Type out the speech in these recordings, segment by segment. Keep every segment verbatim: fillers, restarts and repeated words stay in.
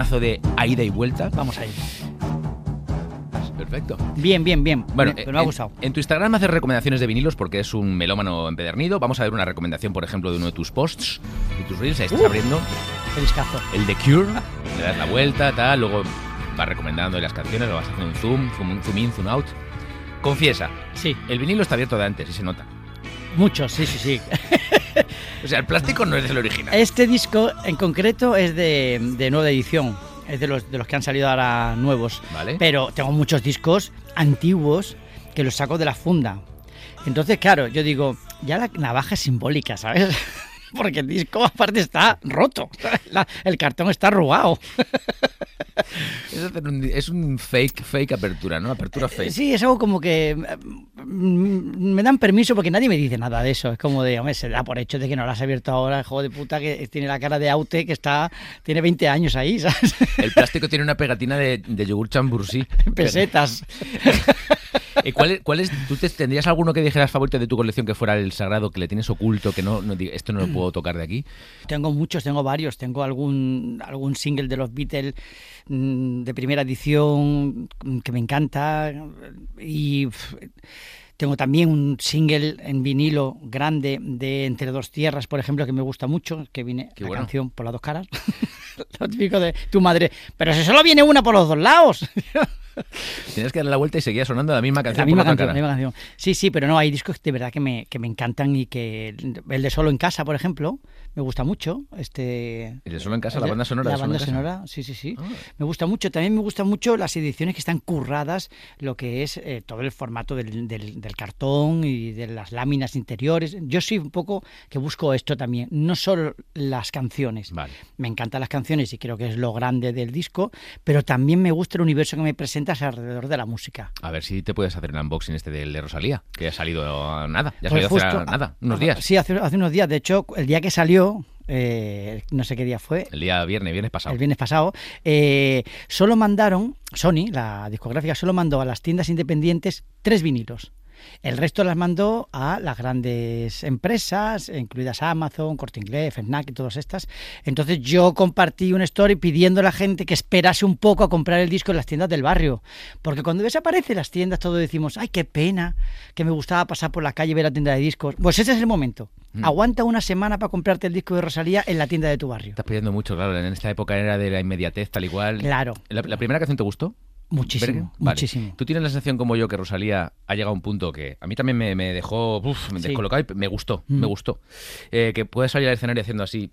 pedazo de ida y vuelta. Vamos a ir. Perfecto. Bien, bien, bien. Bueno, pero me ha gustado. En, en tu Instagram haces recomendaciones de vinilos porque es un melómano empedernido. Vamos a ver una recomendación, por ejemplo, de uno de tus posts, de tus reels. Ahí estás uh, abriendo. El discazo. El The Cure. Le das la vuelta, tal. Luego vas recomendando las canciones, lo vas haciendo un zoom, zoom, zoom in, zoom out. Confiesa. Sí. El vinilo está abierto de antes y se nota. Mucho, sí, sí, sí. O sea, el plástico no es el original. Este disco en concreto es de, de nueva edición. Es de los, de los que han salido ahora nuevos. Vale. Pero tengo muchos discos antiguos que los saco de la funda. Entonces, claro, yo digo, ya la navaja es simbólica, ¿sabes? Porque el disco aparte está roto. La, el cartón está arrugado. Es, un, es un fake, fake apertura, ¿no? Apertura fake. Sí, es algo como que me dan permiso porque nadie me dice nada de eso. Es como de, hombre, se da por hecho de que no lo has abierto ahora, joder de puta, que tiene la cara de Aute que está, tiene veinte años ahí, ¿sabes? El plástico tiene una pegatina de, de yogur chambursí. Pesetas. ¿Y cuál es, cuál es, ¿Tú te, tendrías alguno que dijeras favorito de tu colección que fuera el sagrado, que le tienes oculto, que no, no esto no lo puedo tocar de aquí? Tengo muchos, tengo varios. Tengo algún, algún single de los Beatles de primera edición que me encanta y tengo también un single en vinilo grande de Entre dos tierras, por ejemplo, que me gusta mucho, que viene Qué la bueno. canción Por las dos caras. Lo típico de tu madre, pero si solo viene una por los dos lados. Tienes que darle la vuelta y seguía sonando la misma canción. La misma por canción, la la misma canción. Sí, sí, pero no, hay discos de verdad que me, que me encantan y que el de Solo en Casa, por ejemplo, me gusta mucho. Este, ¿El de Solo en Casa? ¿La banda sonora? La de Solo banda en Casa? sonora, sí, sí, sí. Ah. Me gusta mucho. También me gustan mucho las ediciones que están curradas, lo que es eh, todo el formato del, del, del cartón y de las láminas interiores. Yo soy un poco que busco esto también, no solo las canciones. Vale. Me encantan las canciones y creo que es lo grande del disco, pero también me gusta el universo que me presentas alrededor de la música. A ver si te puedes hacer el unboxing este del de Rosalía, que ha salido nada, ya ha Pues salido justo, hace nada, unos a, días. Sí, hace, hace unos días. De hecho, el día que salió, eh, no sé qué día fue. El día viernes, viernes pasado. El viernes pasado, eh, solo mandaron, Sony, la discográfica, solo mandó a las tiendas independientes tres vinilos. El resto las mandó a las grandes empresas, incluidas Amazon, Corte Inglés, Fnac y todas estas. Entonces yo compartí una story pidiendo a la gente que esperase un poco a comprar el disco en las tiendas del barrio. Porque cuando desaparecen las tiendas todos decimos, ay, qué pena, que me gustaba pasar por la calle y ver la tienda de discos. Pues ese es el momento. Mm. Aguanta una semana para comprarte el disco de Rosalía en la tienda de tu barrio. Estás pidiendo mucho, claro. En esta época era de la inmediatez, tal y cual. Claro. ¿La, la primera canción te gustó? Muchísimo, vale. muchísimo. ¿Tú tienes la sensación como yo que Rosalía ha llegado a un punto que a mí también me, me dejó uf, me sí. descolocado y me gustó, mm. me gustó? Eh, que puedes salir al escenario haciendo así...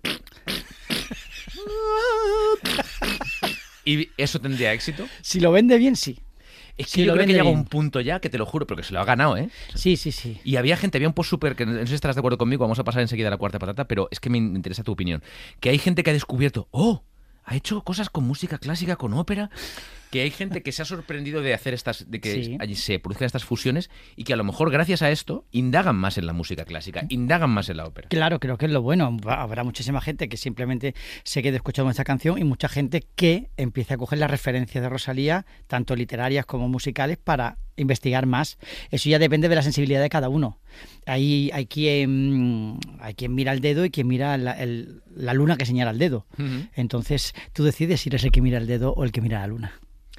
¿Y eso tendría éxito? Si lo vende bien, sí. Es que si yo creo que llega bien. un punto ya que te lo juro, porque se lo ha ganado, ¿eh? Sí, sí, sí. Y había gente, había un post súper, que no sé si estarás de acuerdo conmigo, vamos a pasar enseguida a la cuarta patata, pero es que me interesa tu opinión. Que hay gente que ha descubierto, ¡oh! Ha hecho cosas con música clásica, con ópera, que hay gente que se ha sorprendido de hacer estas, de que sí. allí se produzcan estas fusiones y que a lo mejor gracias a esto indagan más en la música clásica, indagan más en la ópera. Claro, creo que es lo bueno. Habrá muchísima gente que simplemente se quede escuchando esta canción y mucha gente que empiece a coger las referencias de Rosalía, tanto literarias como musicales, para investigar más. Eso ya depende de la sensibilidad de cada uno. Ahí hay quien, hay quien mira el dedo y quien mira la, el, la luna que señala el dedo. Uh-huh. Entonces tú decides si eres el que mira el dedo o el que mira la luna.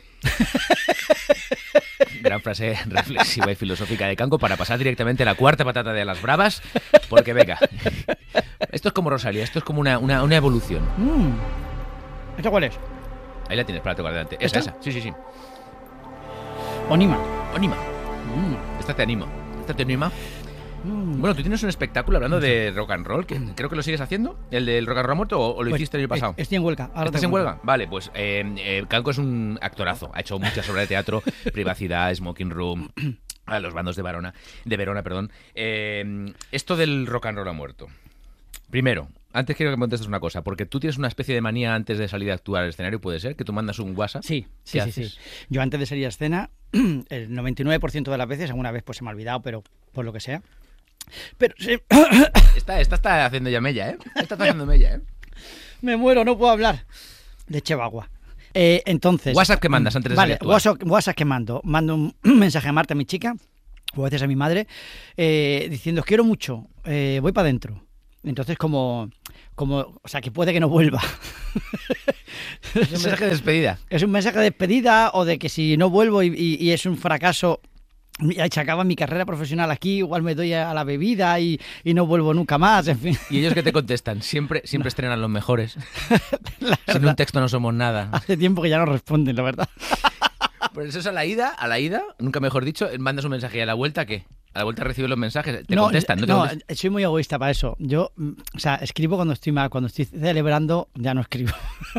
Gran frase reflexiva y filosófica de Canco para pasar directamente a la cuarta patata de las bravas, porque venga, esto es como Rosalía, esto es como una, una, una evolución. Mm. ¿Esta cuál es? Ahí la tienes para tocar delante. Esa, esa, sí, sí, sí. Onima. Onima. Mm. Esta te anima. Esta te anima. Mm. Bueno, tú tienes un espectáculo hablando de rock and roll, que creo que lo sigues haciendo, el del rock and roll muerto, o, o lo pues, hiciste el año pasado. Estoy en huelga. Ahora ¿Estás en huelga? Vale, pues eh, eh, Canco es un actorazo, ha hecho muchas obras de teatro, Privacidad, Smoking Room, a los bandos de Verona, de Verona, perdón. Eh, esto del rock and roll ha muerto. Primero, antes quiero que me contestes una cosa, porque tú tienes una especie de manía antes de salir a actuar al escenario, ¿puede ser? Que tú mandas un WhatsApp. Sí, sí, sí, sí. Yo antes de salir a escena, el noventa y nueve por ciento de las veces, alguna vez pues se me ha olvidado, pero por lo que sea. Pero sí. Esta, esta está haciendo ya mella, ¿eh? Esta está haciendo mella, ¿eh? Me muero, no puedo hablar. De Chevagua. Eh, entonces... ¿WhatsApp que mandas antes de vale, salir a actuar? WhatsApp, WhatsApp que mando. Mando un mensaje a Marta, mi chica, o a veces a mi madre, eh, diciendo, os quiero mucho, eh, voy para adentro. Entonces, como, como, o sea, que puede que no vuelva. Es un mensaje de despedida. Es un mensaje de despedida o de que si no vuelvo y, y, y es un fracaso, y se acaba mi carrera profesional aquí, igual me doy a la bebida y, y no vuelvo nunca más, en fin. ¿Y ellos qué te contestan? Siempre, siempre No. estrenan los mejores. La Sin verdad, un texto no somos nada. hace tiempo que ya no responden, la verdad. Pues eso es a la ida, a la ida, nunca mejor dicho, mandas un mensaje y a la vuelta, ¿qué? A la vuelta recibes los mensajes, te no, contestan, ¿no te no, contestan? soy muy egoísta para eso. Yo, mm, o sea, escribo cuando estoy mal, cuando estoy celebrando, ya no escribo.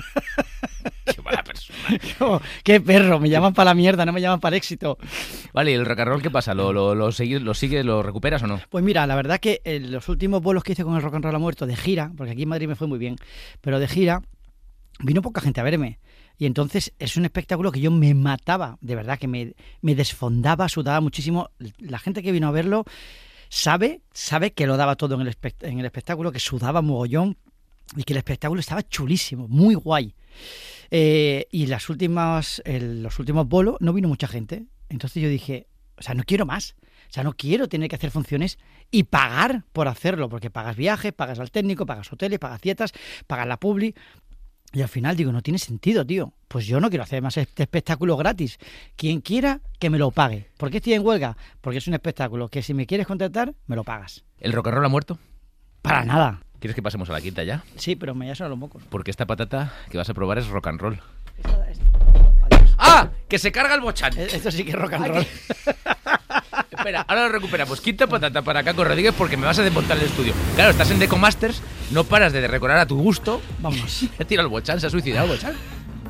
Qué mala persona. Como, qué perro, me llaman para la mierda, no me llaman para el éxito. Vale, ¿y el rock and roll qué pasa? ¿Lo, lo, lo, sigues, ¿Lo sigues, lo recuperas o no? Pues mira, la verdad que en los últimos vuelos que hice con el Rock and Roll ha muerto de gira, porque aquí en Madrid me fue muy bien, pero de gira vino poca gente a verme. Y entonces es un espectáculo que yo me mataba, de verdad, que me, me desfondaba, sudaba muchísimo. La gente que vino a verlo sabe, sabe que lo daba todo en el, espect- en el espectáculo, que sudaba mogollón y que el espectáculo estaba chulísimo, muy guay. Eh, y las últimas, el, los últimos bolos no vino mucha gente. Entonces yo dije, o sea, no quiero más. O sea, no quiero tener que hacer funciones y pagar por hacerlo, porque pagas viajes, pagas al técnico, pagas hoteles, pagas dietas, pagas la publi. Y al final digo, no tiene sentido, tío. Pues yo no quiero hacer más este espectáculo gratis. Quien quiera, que me lo pague. ¿Por qué estoy en huelga? Porque es un espectáculo que si me quieres contratar, me lo pagas. ¿El rock and roll ha muerto? Para nada. ¿Quieres que pasemos a la quinta ya? Sí, pero me ya son los mocos. Porque esta patata que vas a probar es rock and roll. Esto, esto. Adiós. ¡Ah! ¡Que se carga el bochán! Esto sí que es rock and Ay, roll. Espera, ahora lo recuperamos. Quinta patata para Caco Rodríguez porque me vas a desmontar el estudio. Claro, estás en Deco Masters, no paras de decorar a tu gusto. Vamos. Ha tirado el bochán, se ha suicidado el bochán.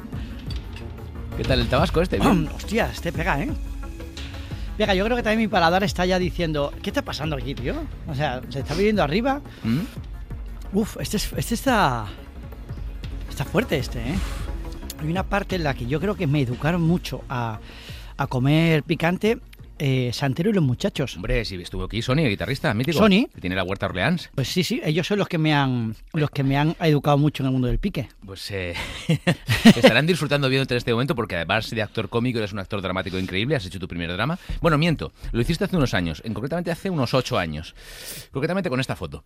¿Qué tal el tabasco este? ¿Bien? Hostia, este pega, ¿eh? Pega, yo creo que también mi paladar está ya diciendo, ¿qué está pasando aquí, tío? O sea, se está viniendo arriba. ¿Mm? Uf, este, es- este está... Está fuerte este, ¿eh? Hay una parte en la que yo creo que me educaron mucho a, a comer picante, eh, Santero y los muchachos. Hombre, si estuvo aquí Sony, el guitarrista mítico. Sony. Que tiene la Huerta Orleans. Pues sí, sí, ellos son los que me han los que me han educado mucho en el mundo del pique. Pues eh, estarán disfrutando viéndote en este momento porque además de actor cómico eres un actor dramático increíble, has hecho tu primer drama. Bueno, miento, lo hiciste hace unos años, en concretamente hace unos ocho años. Concretamente con esta foto.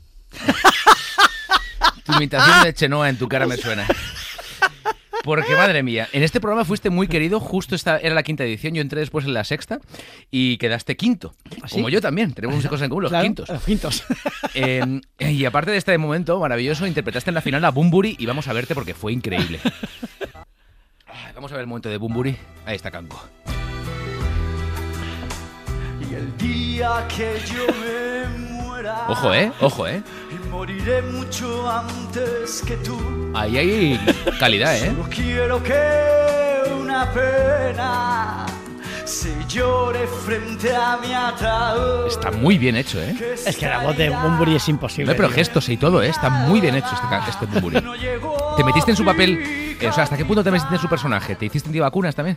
Tu imitación de Chenoa en tu cara me suena. Porque, madre mía, en este programa fuiste muy querido, justo esta era la quinta edición, yo entré después en la sexta y quedaste quinto. ¿Sí? Como yo también, tenemos muchas cosas en común, los Claro, quintos. Los quintos. Eh, y aparte de este momento maravilloso, interpretaste en la final a Bunbury y vamos a verte porque fue increíble. Ay, vamos a ver el momento de Bunbury. Ahí está Canco. Y el día que yo me muera, Ojo, ¿eh? Ojo, ¿eh? y moriré mucho antes que tú. Ahí hay calidad, ¿eh? Solo quiero que una pena se llore frente a mi ataúd. Está muy bien hecho, ¿eh? Es que la voz de Bunbury es imposible. No, pero tío. gestos y todo, ¿eh? Está muy bien hecho este, ca- este Bunbury. ¿Te metiste en su papel? Eh, o sea, ¿hasta qué punto te metiste en su personaje? ¿Te hiciste antivacunas también?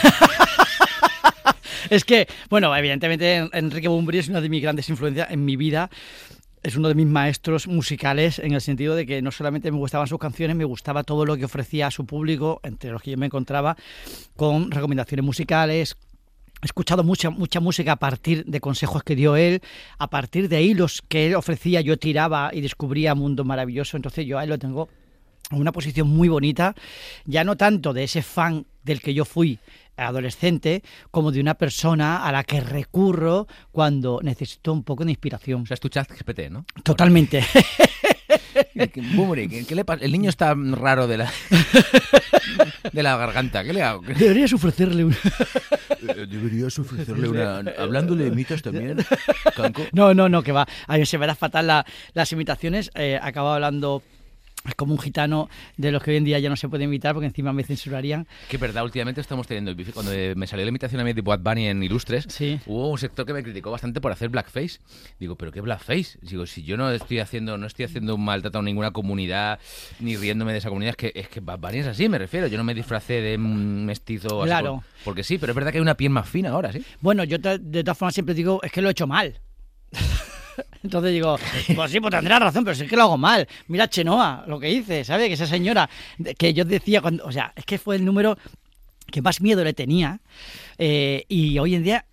Es que, bueno, evidentemente Enrique Bunbury es una de mis grandes influencias en mi vida. Es uno de mis maestros musicales en el sentido de que no solamente me gustaban sus canciones, me gustaba todo lo que ofrecía a su público, entre los que yo me encontraba, con recomendaciones musicales. He escuchado mucha, mucha música a partir de consejos que dio él, a partir de hilos que él ofrecía, yo tiraba y descubría mundo maravilloso. Entonces yo a él lo tengo en una posición muy bonita, ya no tanto de ese fan del que yo fui adolescente, como de una persona a la que recurro cuando necesito un poco de inspiración. O sea, es tu chat G P T, ¿no? Totalmente. Bunbury, ¿qué, qué le pasa? El niño está raro de la de la garganta. ¿Qué le hago? Deberías ofrecerle un... Deberías ofrecerle una... Hablándole de mitos también, Canco. No, no, no, que va. A mí se me da fatal la- las imitaciones. Eh, acabo hablando como un gitano de los que hoy en día ya no se puede imitar porque encima me censurarían. Que verdad, últimamente estamos teniendo el bife. Cuando eh, me salió la imitación a mí de Bad Bunny en Ilustres, Sí. hubo un sector que me criticó bastante por hacer blackface. Digo, ¿pero qué blackface? Digo, si yo no estoy haciendo no estoy haciendo un maltrato a ninguna comunidad, ni riéndome de esa comunidad, es que, es que Bad Bunny es así, me refiero. Yo no me disfracé de un mestizo así Claro. por- porque sí, pero es verdad que hay una piel más fina ahora, ¿sí? Bueno, yo te- de todas formas siempre digo, es que lo he hecho mal. Entonces digo, pues sí, pues tendrás razón, pero si es que lo hago mal. Mira Chenoa, lo que hice, ¿sabes? Que esa señora, de- que yo decía, cuando, o sea, es que fue el número que más miedo le tenía. Eh, y hoy en día, el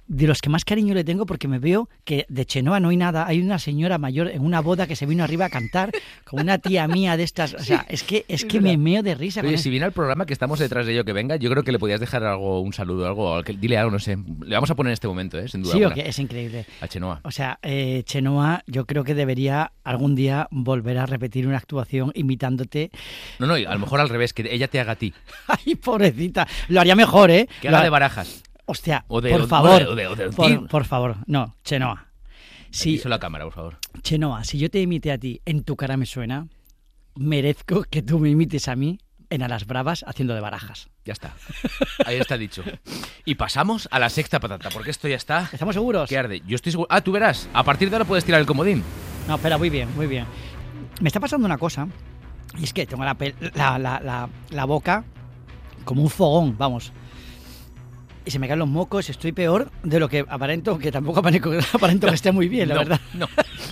de los que más cariño le tengo, porque me veo que de Chenoa no hay nada. Hay una señora mayor en una boda que se vino arriba a cantar con una tía mía de estas. O sea, es que es que me meo de risa. Oye, con si eso. viene al programa que estamos detrás de ello que venga, yo creo que le podías dejar algo, un saludo, algo, que- dile algo, no sé. Le vamos a poner en este momento, ¿eh? Sin duda Sí, o alguna. que es increíble. A Chenoa. O sea, eh, Chenoa, yo creo que debería algún día volver a repetir una actuación imitándote. No, no, y a lo mejor al revés, que ella te haga a ti. Ay, pobrecita. Lo haría mejor, ¿eh? Que Lo haga ha- de Barajas. Hostia, O de- por o- favor. o de- o de- o de- por, por favor. No, Chenoa. Si, Díselo a la cámara, por favor. Chenoa, si yo te imite a ti, en tu cara me suena, merezco que tú me imites a mí en A las Bravas haciendo de Barajas. Ya está. Ahí está dicho. Y pasamos a la sexta patata, porque esto ya está... ¿Estamos seguros? ¿Qué arde? Yo estoy seguro... Ah, tú verás. A partir de ahora puedes tirar el comodín. No, espera, muy bien, muy bien. Me está pasando una cosa, y es que tengo la, pel- la, la, la, la boca como un fogón, vamos. Y se me caen los mocos, estoy peor de lo que aparento, que tampoco aparento, aparento que esté muy bien, la No, verdad. No.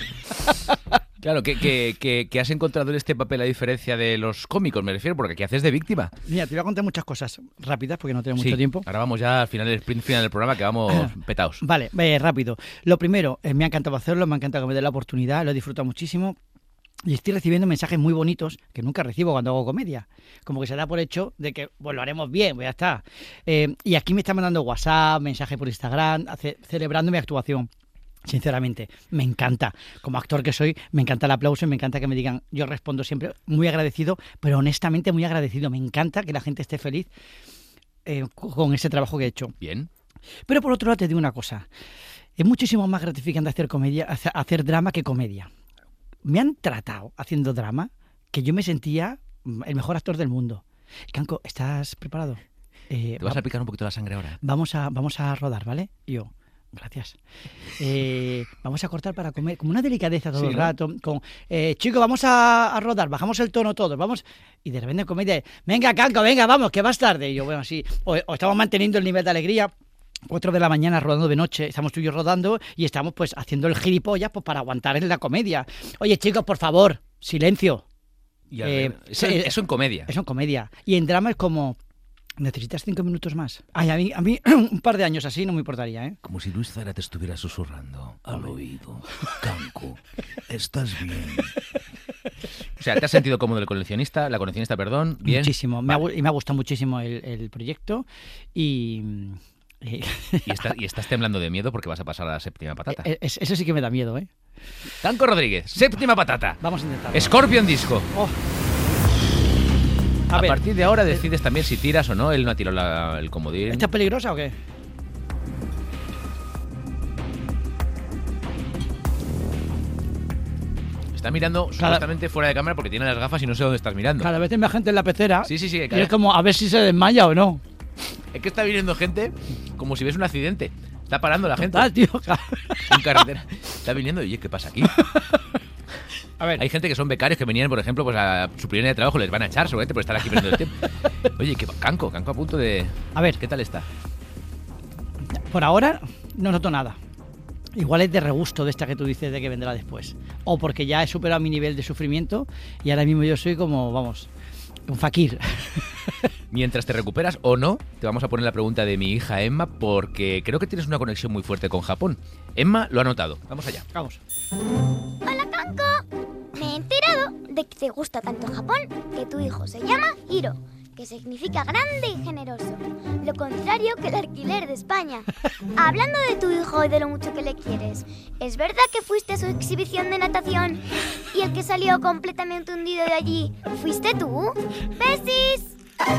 Claro, que, que, que, que has encontrado en este papel a diferencia de los cómicos, me refiero, porque aquí haces de víctima. Mira, te voy a contar muchas cosas rápidas porque no tengo mucho Sí, tiempo. ahora vamos ya al final del sprint final del programa, que vamos petados. Vale, eh, rápido. Lo primero, eh, me ha encantado hacerlo, me ha encantado que me dé la oportunidad, lo he disfrutado muchísimo. Y estoy recibiendo mensajes muy bonitos que nunca recibo cuando hago comedia. Como que se da por hecho de que pues, lo haremos bien, pues ya está. Eh, y aquí me están mandando WhatsApp, mensajes por Instagram, hace- celebrando mi actuación. Sinceramente, me encanta. Como actor que soy, me encanta el aplauso y me encanta que me digan. Yo respondo siempre muy agradecido, pero honestamente muy agradecido. Me encanta que la gente esté feliz eh, con ese trabajo que he hecho. Bien. Pero por otro lado te digo una cosa. Es muchísimo más gratificante hacer comedia, hacer- hacer drama que comedia. Me han tratado haciendo drama que yo me sentía mm, el mejor actor del mundo. Canco, ¿estás preparado? Eh, Te vas va- a picar un poquito la sangre ahora. vamos a vamos a rodar, ¿vale? Y yo, gracias. Eh, vamos a cortar para comer, como una delicadeza todo Sí, el ¿no? rato. Con, eh, chicos, vamos a, a rodar, bajamos el tono todos, vamos. Y de repente en comedia, venga, Canco, venga, vamos, que vas tarde. Y yo, bueno, sí. O, o estamos manteniendo el nivel de alegría. Cuatro de la mañana rodando de noche, estamos tú y yo rodando y estamos pues haciendo el gilipollas pues para aguantar en la comedia. Oye, chicos, por favor, silencio. Y al Eh, revés. eso, sí, eso en comedia. Eso en comedia. Y en drama es como, ¿necesitas cinco minutos más? Ay, a mí, a mí un par de años así no me importaría, ¿eh? Como si Luis Zara te estuviera susurrando al oído. Canco, ¿estás bien? O sea, ¿te has sentido cómodo el coleccionista? La coleccionista, perdón. Bien. Muchísimo. Me ha Vale. gu- y me ha gustado muchísimo el, el proyecto y... y- Y, está- y estás temblando de miedo porque vas a pasar a la séptima patata. eh, es- eso sí que me da miedo, ¿eh? Canco Rodríguez, séptima patata. Vamos a intentarlo. Scorpion Disco. Oh. A, A ver, partir de ahora decides también si tiras o no. Él no ha tirado la- el comodín. ¿esta es peligrosa o qué? Está mirando supuestamente fuera de cámara porque tiene las gafas y no sé dónde estás mirando. Cada vez hay más gente en la pecera. Sí, sí, sí. Y cada- es como a ver si se desmaya o no. Es que está viniendo gente como si ves un accidente. Está parando la gente Total, tío. en carretera. Está viniendo y oye, ¿qué pasa aquí? A ver, Hay gente que son becarios que venían, por ejemplo, pues a su primer día de trabajo, les van a echar seguramente por estar aquí perdiendo el tiempo. Oye, qué Canco, Canco a punto de... a ver, ¿Qué tal está? por ahora no noto nada. Igual es de regusto de esta que tú dices de que vendrá después. O porque ya he superado mi nivel de sufrimiento y ahora mismo yo soy como, vamos, un fakir. Mientras te recuperas o no, te vamos a poner la pregunta de mi hija Emma porque creo que tienes una conexión muy fuerte con Japón. Emma lo ha notado. Vamos allá. Vamos. Hola, Canco. Me he enterado de que te gusta tanto Japón que tu hijo se llama Hiro, que significa grande y generoso. Lo contrario que el alquiler de España. Hablando de tu hijo y de lo mucho que le quieres, ¿es verdad que fuiste a su exhibición de natación y el que salió completamente hundido de allí fuiste tú? ¡Besis!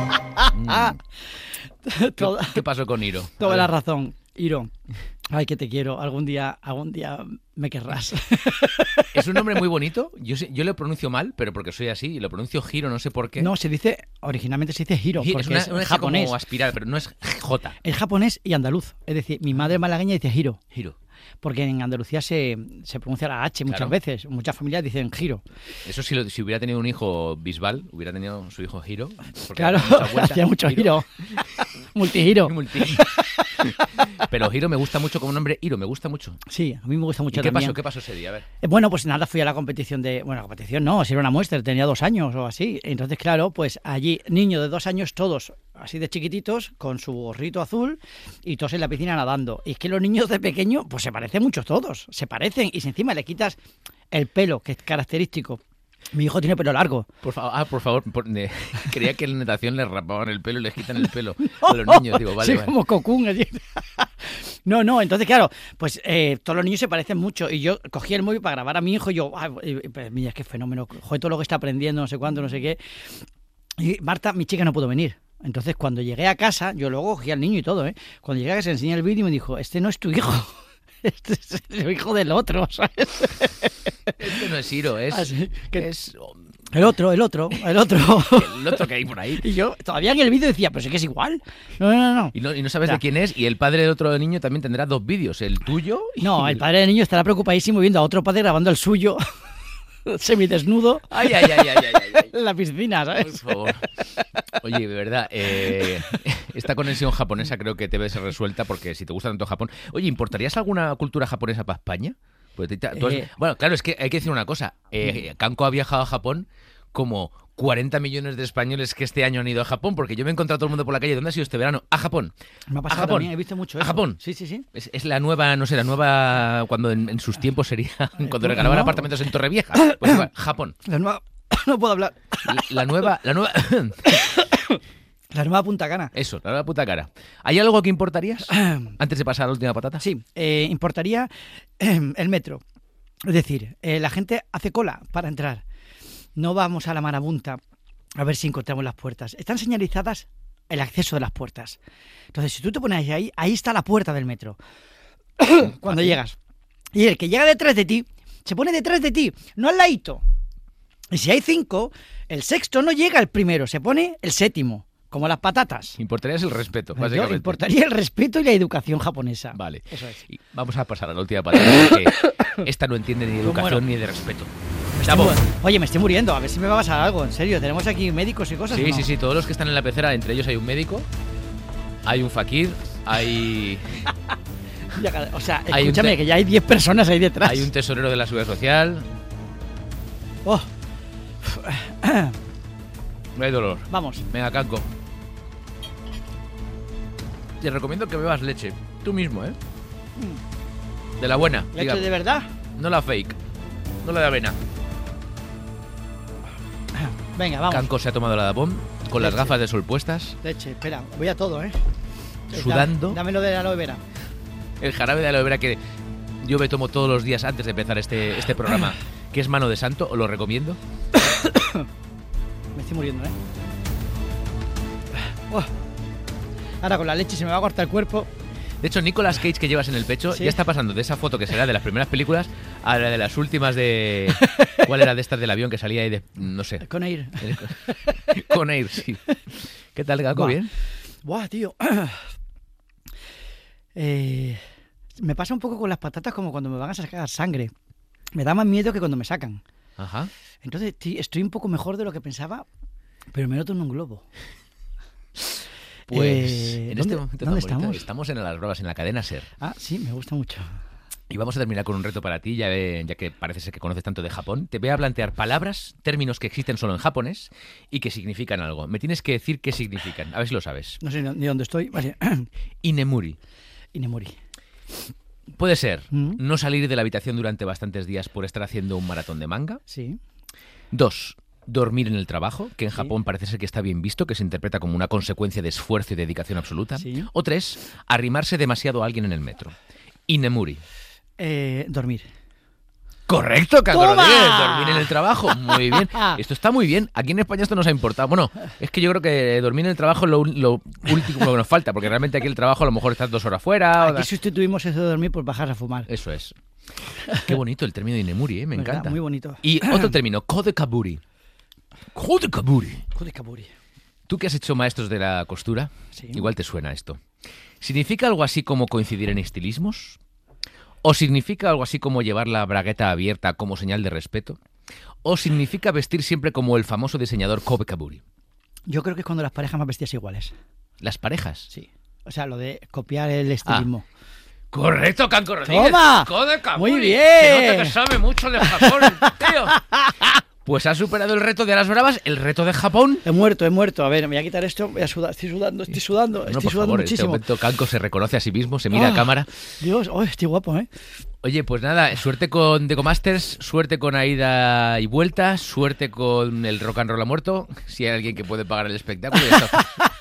¿Qué, Toda, qué pasó con Hiro? toda A la ver. razón. Hiro, ay, que te quiero. Algún día, algún día me querrás. Es un nombre muy bonito. Yo, sé- yo lo pronuncio mal, pero porque soy así. Y lo pronuncio Hiro, no sé por qué. No, se dice, originalmente se dice Hiro, Hi- porque es una, es, una G japonés. como aspirar, pero no es J. Es japonés y andaluz. Es decir, mi madre malagueña dice Hiro, Hiro. porque en Andalucía se, se pronuncia la H muchas Claro. veces. Muchas familias dicen Giro. Eso si, lo- si hubiera tenido un hijo Bisbal, hubiera tenido su hijo Hiro. porque Claro, hacía mucha vuelta. hacía mucho Hiro. Multigiro. Multi- Pero Hiro me gusta mucho como nombre. Hiro me gusta mucho. Sí, a mí me gusta ¿Y mucho qué también. pasó? ¿Qué pasó ese día? A ver. Eh, Bueno, pues nada, fui a la competición de... Bueno, la competición no, si era una muestra, tenía dos años o así. Entonces, claro, pues allí, niño de dos años, todos así de chiquititos, con su gorrito azul y todos en la piscina nadando. Y es que los niños de pequeño, pues se parecen mucho todos, se parecen. Y si encima le quitas el pelo, que es característico. Mi hijo tiene pelo largo. Por favor, ah, por favor, por, de, creía que en natación les rapaban el pelo y les quitan el pelo no, a los niños. Digo, vale, sí, vale. como Cocoon. Así. No, no, entonces claro, pues eh, todos los niños se parecen mucho. Y yo cogí el móvil para grabar a mi hijo y yo, ah, pues, mira, qué fenómeno, joder, todo lo que está aprendiendo, no sé cuánto, no sé qué. Y Marta, mi chica, no pudo venir. Entonces cuando llegué a casa, yo luego cogí al niño y todo, ¿eh? Cuando llegué a casa, enseñé el vídeo y me dijo, este no es tu hijo. Este es el hijo del otro, ¿sabes? Este no es Hiro, es... Así que es el otro, el otro, el otro. el otro que hay por ahí. Y yo todavía en el vídeo decía, pero sí que es igual. No, no, no. Y no, y no sabes Ya. de quién es, y el padre del otro niño también tendrá dos vídeos, el tuyo y No, el padre del niño estará preocupadísimo viendo a otro padre grabando el suyo semidesnudo Ay, ay, ay, ay, ay, ay. en la piscina, Por ¿sabes? favor. Oye, de verdad, eh, esta conexión japonesa creo que debe ser resuelta porque si te gusta tanto Japón... Oye, ¿importarías alguna cultura japonesa para España? Pues te- tú has- Eh. Bueno, claro, es que hay que decir una cosa. Eh, Kanko ha viajado a Japón como cuarenta millones de españoles que este año han ido a Japón, porque yo me he encontrado a todo el mundo por la calle. ¿Dónde has ido este verano? A Japón. Me ha a pasado Japón. también, he visto mucho A eso. Japón. Sí, sí, sí. Es, es la nueva, no sé, la nueva... Cuando en, en sus tiempos sería... Cuando no. regalaban apartamentos en Torrevieja. Pues igual, Japón. La nueva... No puedo hablar. La, la nueva... La nueva... La nueva Punta Cana. Eso, la nueva puta cara. ¿Hay algo que importarías antes de pasar a la última patata? Sí, eh, importaría eh, el metro. Es decir, eh, la gente hace cola para entrar. No vamos a la marabunta a ver si encontramos las puertas. Están señalizadas el acceso de las puertas. Entonces, si tú te pones ahí, ahí está la puerta del metro. Cuando llegas. Y el que llega detrás de ti, se pone detrás de ti, no al ladito. Y si hay cinco, el sexto no llega al primero, se pone el séptimo. Como las patatas. Importarías el respeto, Yo básicamente. importaría el respeto y la educación japonesa. Vale. Eso es. Y vamos a pasar a la última patata, porque esta no entiende ni de educación muero. ni de respeto. Me estoy Chavo. mu- Oye, me estoy muriendo. A ver si me va a pasar algo. En serio, tenemos aquí médicos y cosas. ¿o Sí, no? sí, sí, todos los que están en la pecera, entre ellos hay un médico, hay un fakir, hay, Ya, o sea, Hay un escúchame, te- que ya hay diez personas ahí detrás. hay un tesorero de la seguridad social. Oh, No hay dolor. vamos. Venga, Kanko. Te recomiendo que bebas leche. Tú mismo, ¿eh? De la buena. ¿Leche digamos. de verdad? No la fake. No la de avena. Venga, vamos. Kanko se ha tomado la Dapón con las Leche. gafas de sol puestas, Leche, espera. Voy a todo, ¿eh? sudando. Dame, dámelo de la aloe vera. El jarabe de aloe vera que yo me tomo todos los días antes de empezar este, este programa, que es mano de santo, os lo recomiendo. Me estoy muriendo, ¿eh? Oh. Ahora con la leche se me va a cortar el cuerpo. De hecho, Nicolas Cage que llevas en el pecho Sí. ya está pasando de esa foto que será de las primeras películas a la de las últimas de... ¿Cuál era de estas del avión que salía ahí de... no sé. Con Air. Con Air, sí. ¿Qué tal, Kanko? Buah. ¿Bien? Buah, tío. Eh, me pasa un poco con las patatas como cuando me van a sacar sangre. Me da más miedo que cuando me sacan. Ajá. Entonces estoy, estoy un poco mejor de lo que pensaba, pero me noto en un globo. Pues Eh, en ¿dónde- este momento tan dónde bonito, estamos? estamos en las bravas, en la cadena SER. Ah, sí, me gusta mucho. Y vamos a terminar con un reto para ti, ya, eh, ya que parece ser que conoces tanto de Japón. Te voy a plantear palabras, términos que existen solo en japonés y que significan algo. Me tienes que decir qué significan. A ver si lo sabes. No sé ni ni dónde estoy. Vale. Inemuri. Inemori. Puede ser Mm. no salir de la habitación durante bastantes días por estar haciendo un maratón de manga. Sí. Dos, dormir en el trabajo, que en Sí. Japón parece ser que está bien visto, que se interpreta como una consecuencia de esfuerzo y dedicación absoluta. Sí. O tres, arrimarse demasiado a alguien en el metro. Inemuri. Eh, dormir. Correcto, Kanko ¡Toma! Rodríguez, dormir en el trabajo. Muy bien. Esto está muy bien. Aquí en España esto nos ha importado. Bueno, es que yo creo que dormir en el trabajo es lo, un- lo último que nos falta, porque realmente aquí el trabajo a lo mejor estás dos horas fuera. o Aquí da- sustituimos eso de dormir por bajar a fumar. Eso es. Qué bonito el término de Inemuri, ¿eh? Me ¿Verdad? encanta. Muy bonito. Y otro término, Kodekaburi. Kodekaburi. Joder, Kaburi. Tú que has hecho maestros de la costura, Sí. igual te suena esto. ¿Significa algo así como coincidir en estilismos? ¿O significa algo así como llevar la bragueta abierta como señal de respeto? ¿O significa vestir siempre como el famoso diseñador Kobe Kaburi? Yo creo que es cuando las parejas más vestidas iguales. ¿Las parejas? Sí. O sea, lo de copiar el estilismo. Correcto, Kanko Rodríguez. ¡Toma! Kobe Kaburi. Muy bien. Se nota que sabe mucho de Japón, tío. Pues has superado el reto de las bravas, el reto de Japón. He muerto, he muerto. A ver, me voy a quitar esto. Voy a sudar. Estoy sudando, estoy sudando. No, estoy por sudando favor, en este muchísimo. momento Kanko se reconoce a sí mismo, se mira Ah, a cámara. Dios, oh, estoy guapo, ¿eh? Oye, pues nada, suerte con Deco Masters, suerte con Aida y Vuelta, suerte con el Rock and Roll ha muerto. Si hay alguien que puede pagar el espectáculo, ya está.